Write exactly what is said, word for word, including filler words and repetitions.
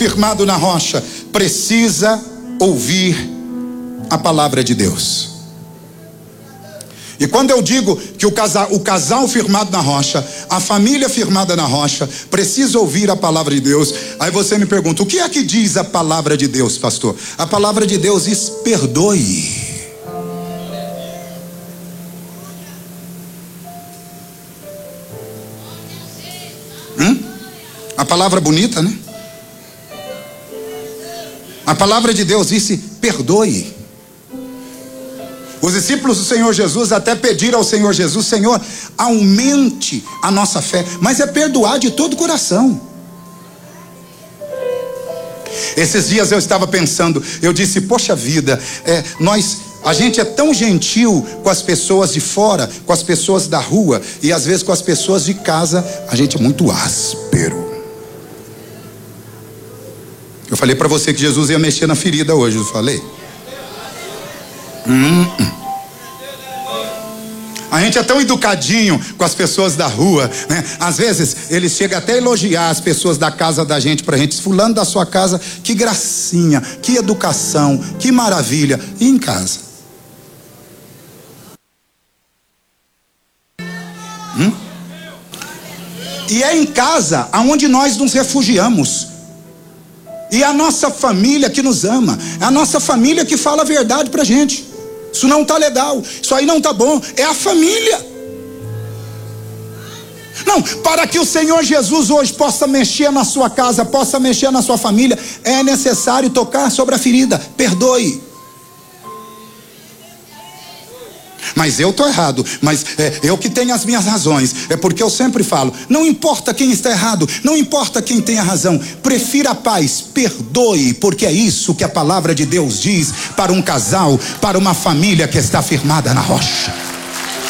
Firmado na rocha precisa ouvir a palavra de Deus. E quando eu digo que o casal, o casal firmado na rocha, a família firmada na rocha, precisa ouvir a palavra de Deus, aí você me pergunta, o que é que diz a palavra de Deus, pastor? A palavra de Deus diz: perdoe. Hum? A palavra bonita, né? A palavra de Deus disse: perdoe. Os discípulos do Senhor Jesus até pediram ao Senhor Jesus: Senhor, aumente a nossa fé. Mas é perdoar de todo o coração. Esses dias eu estava pensando, eu disse, poxa vida, é, nós, a gente é tão gentil com as pessoas de fora, com as pessoas da rua, e às vezes com as pessoas de casa, a gente é muito áspero. Eu falei para você que Jesus ia mexer na ferida hoje, eu falei. Hum. A gente é tão educadinho com as pessoas da rua, né? Às vezes eles chegam até a elogiar as pessoas da casa da gente pra gente. Fulano da sua casa, que gracinha, que educação, que maravilha. E em casa? Hum? E é em casa aonde nós nos refugiamos. E é a nossa família que nos ama, é a nossa família que fala a verdade pra gente. Isso não tá legal, isso aí não tá bom, é a família. Não, para que o Senhor Jesus hoje possa mexer na sua casa, possa mexer na sua família, é necessário tocar sobre a ferida. Perdoe. Mas eu tô errado, mas é, eu que tenho as minhas razões. É porque eu sempre falo, não importa quem está errado, não importa quem tem a razão, prefira a paz, perdoe, porque é isso que a palavra de Deus diz para um casal, para uma família que está firmada na rocha.